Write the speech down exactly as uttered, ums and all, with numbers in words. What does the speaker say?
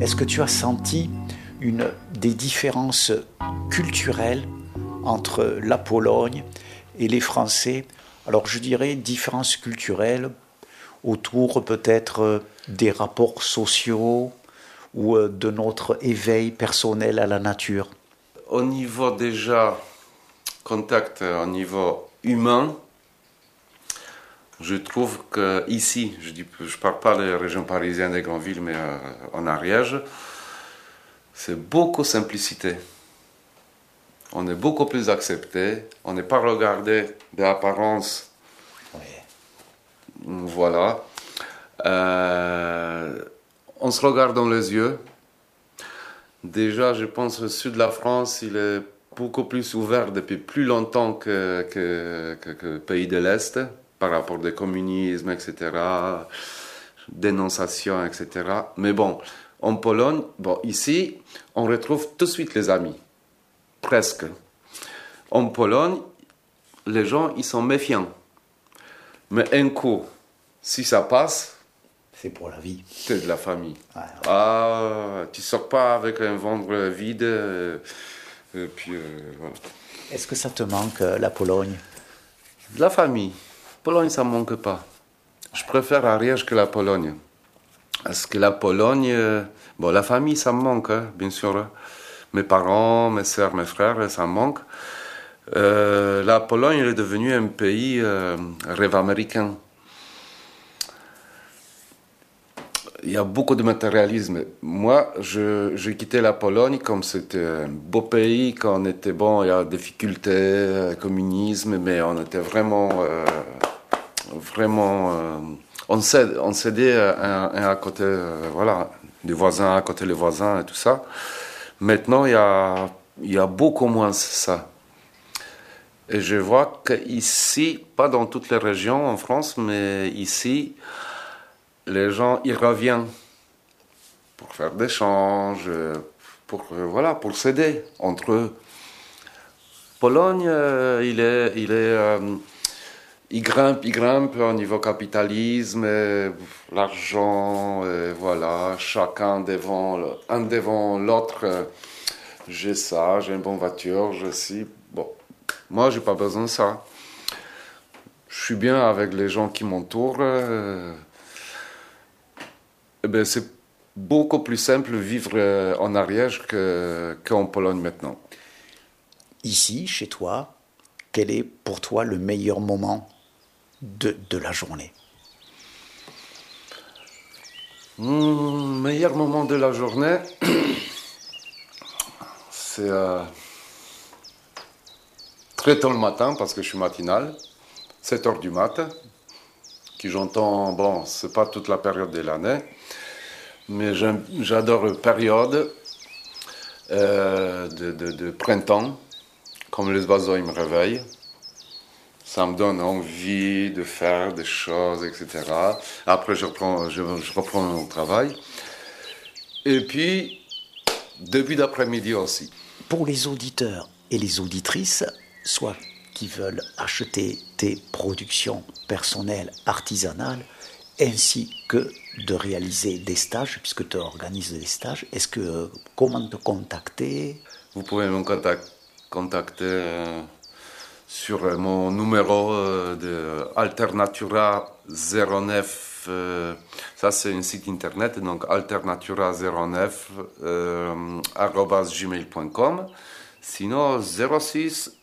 Est-ce que tu as senti une, des différences culturelles entre la Pologne et les Français? Alors je dirais différences culturelles autour peut-être des rapports sociaux ou de notre éveil personnel à la nature. Au niveau déjà contact, au niveau humain, je trouve que ici, je dis, je parle pas des régions parisiennes, des grandes villes, mais euh, en Ariège, c'est beaucoup simplicité. On est beaucoup plus accepté, on n'est pas regardé d'apparence. Oui. Voilà. Euh, on se regarde dans les yeux. Déjà, je pense que le sud de la France, il est beaucoup plus ouvert depuis plus longtemps que, que, que, que le pays de l'Est, par rapport au communisme, et cetera, dénonciation, et cetera. Mais bon, en Pologne, bon, ici, on retrouve tout de suite les amis. Presque. En Pologne, les gens, ils sont méfiants. Mais un coup, si ça passe, c'est pour la vie. C'est de la famille. Ouais, ouais. Ah, tu sors pas avec un ventre vide. Euh, et puis, euh, voilà. Est-ce que ça te manque, la Pologne? De la famille. Pologne, ça me manque pas. Je préfère Ariège que la Pologne. Parce que la Pologne, euh, bon, la famille, ça me manque, hein, bien sûr. Mes parents, mes soeurs, mes frères, ça me manque. Euh, la Pologne elle est devenue un pays euh, rêve américain. Il y a beaucoup de matérialisme. Moi, je, j'ai quitté la Pologne comme c'était un beau pays, quand on était bon, il y a des difficultés, communisme, mais on était vraiment, euh, vraiment, euh, on s'aide, on s'aidait un, un à côté, euh, voilà, des voisins à côté les voisins et tout ça. Maintenant, il y a, il y a beaucoup moins ça. Et je vois qu'ici, pas dans toutes les régions en France, mais ici, les gens, ils reviennent pour faire des échanges, pour, voilà, pour s'aider entre eux. Pologne, euh, il est, il est, euh, il grimpe, il grimpe au niveau capitalisme, l'argent, et voilà, chacun devant, un devant l'autre. Euh, j'ai ça, j'ai une bonne voiture, je suis, bon, moi j'ai pas besoin de ça. Je suis bien avec les gens qui m'entourent. Euh, Eh bien, c'est beaucoup plus simple vivre en Ariège que, qu'en Pologne maintenant. Ici, chez toi, quel est pour toi le meilleur moment de, de la journée? Mmh, meilleur moment de la journée, c'est euh, très tôt le matin, parce que je suis matinal, sept heures du matin, qui j'entends, bon, c'est pas toute la période de l'année, mais j'adore la période euh, de, de, de printemps, comme les oiseaux ils me réveillent. Ça me donne envie de faire des choses, et cetera. Après, je reprends, je, je reprends mon travail. Et puis, début d'après-midi aussi. Pour les auditeurs et les auditrices, soit qui veulent acheter tes productions personnelles, artisanales, ainsi que de réaliser des stages, puisque tu organises des stages, est-ce que, comment te contacter? Vous pouvez me contact, contacter euh, sur mon numéro euh, de Alternatura zéro neuf. Euh, ça, c'est un site internet, donc alternatura zéro neuf euh, arobase gmail point com. Sinon, zéro six